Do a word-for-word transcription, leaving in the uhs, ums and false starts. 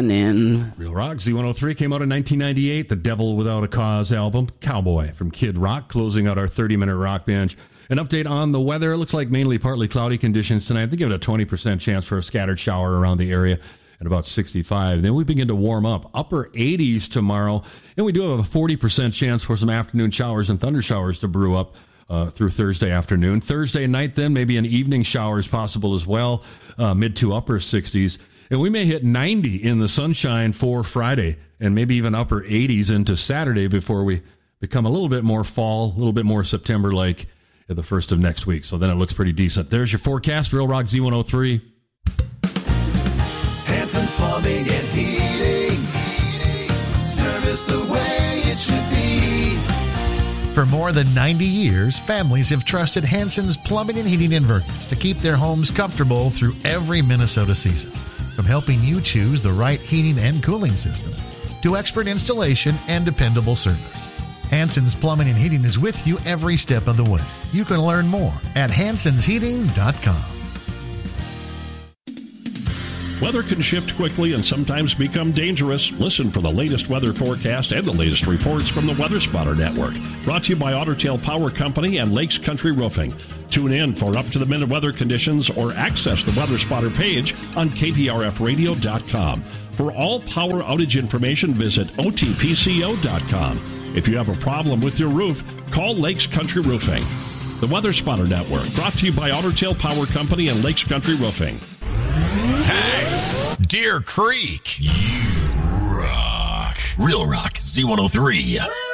evening. Real Rock Z one oh three came out in nineteen ninety-eight. The Devil Without a Cause album, Cowboy from Kid Rock, closing out our thirty-minute rock bench. An update on the weather. It looks like mainly partly cloudy conditions tonight. They give it a twenty percent chance for a scattered shower around the area at about sixty-five. Then we begin to warm up. Upper eighties tomorrow. And we do have a forty percent chance for some afternoon showers and thunder showers to brew up uh, through Thursday afternoon. Thursday night, then, maybe an evening shower is possible as well. Uh, mid to upper sixties. And we may hit ninety in the sunshine for Friday and maybe even upper eighties into Saturday before we become a little bit more fall, a little bit more September-like at the first of next week. So then it looks pretty decent. There's your forecast. Real Rock Z one oh three. Hanson's Plumbing and Heating. Service the way it should be. For more than ninety years, families have trusted Hanson's Plumbing and Heating Inverters to keep their homes comfortable through every Minnesota season. From helping you choose the right heating and cooling system to expert installation and dependable service, Hanson's Plumbing and Heating is with you every step of the way. You can learn more at hansons heating dot com. Weather can shift quickly and sometimes become dangerous. Listen for the latest weather forecast and the latest reports from the Weather Spotter Network. Brought to you by Otter Tail Power Company and Lakes Country Roofing. Tune in for up-to-the-minute weather conditions or access the Weather Spotter page on K P R F radio dot com. For all power outage information, visit O T P C O dot com. If you have a problem with your roof, call Lakes Country Roofing. The Weather Spotter Network, brought to you by Otter Tail Power Company and Lakes Country Roofing. Hey, Deer Creek, you rock. Real Rock Z one oh three.